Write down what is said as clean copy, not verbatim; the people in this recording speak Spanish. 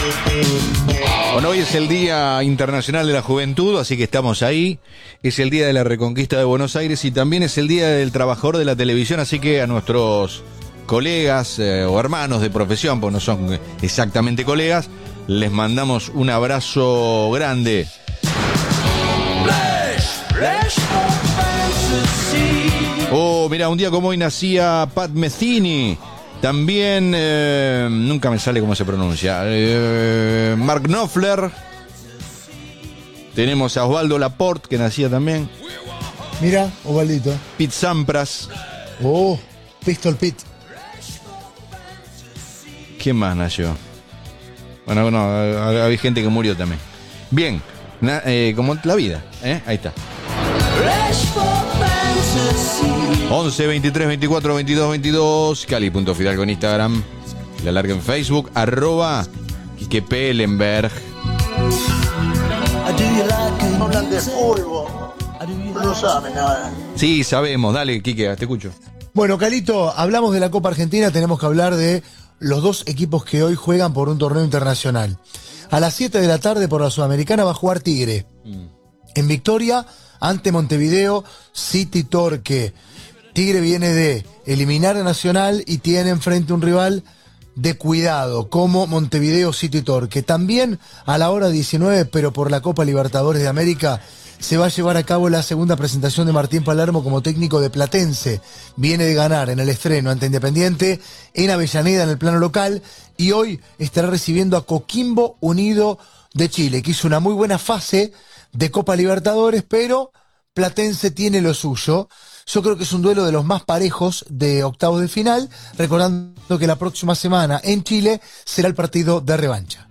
Bueno, hoy es el Día Internacional de la Juventud, así que estamos ahí. Es el Día de la Reconquista de Buenos Aires y también es el Día del Trabajador de la Televisión, así que a nuestros colegas o hermanos de profesión, pues no son exactamente colegas, les mandamos un abrazo grande. Oh, mira, un día como hoy nacía Pat Metheny. También, nunca me sale cómo se pronuncia, Mark Knopfler. Tenemos a Osvaldo Laport, que nacía también. Mira, Osvaldito. Pete Sampras. Oh, Pistol Pete. ¿Quién más nació? Bueno, no, había gente que murió también. Bien, como la vida, ahí está. 11 23 24 22 22 Cali.Fidalgo en Instagram, La Larga en Facebook, @Quique Pellenberg. Hablan de fútbol, no saben nada. Sí, sabemos, dale Quique, te escucho. Bueno, Calito, hablamos de la Copa Argentina, tenemos que hablar de los dos equipos que hoy juegan por un torneo internacional. A las 7 de la tarde por la Sudamericana va a jugar Tigre. En Victoria, ante Montevideo City Torque. Tigre viene de eliminar a Nacional y tiene enfrente un rival de cuidado como Montevideo City Torque. También a la hora 19, pero por la Copa Libertadores de América, se va a llevar a cabo la segunda presentación de Martín Palermo como técnico de Platense. Viene de ganar en el estreno ante Independiente en Avellaneda en el plano local y hoy estará recibiendo a Coquimbo Unido de Chile, que hizo una muy buena fase de Copa Libertadores, pero Platense tiene lo suyo. Yo creo que es un duelo de los más parejos de octavos de final, recordando que la próxima semana en Chile será el partido de revancha.